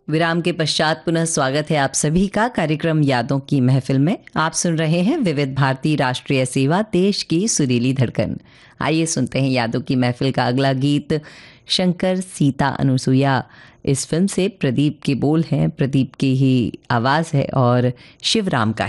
विराम के पश्चात पुनः स्वागत है आप सभी का कार्यक्रम यादों की महफिल में। आप सुन रहे हैं विविध भारती राष्ट्रीय सेवा, देश की सुरीली धड़कन। आइए सुनते हैं यादों की महफिल का अगला गीत, शंकर सीता अनुसुईया। इस फिल्म से प्रदीप के बोल हैं, प्रदीप की ही आवाज़ है और शिवराम का